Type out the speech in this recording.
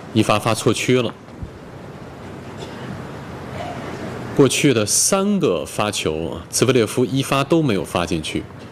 一发发错区了。过去的3个发球，兹维列夫一发都没有发进去。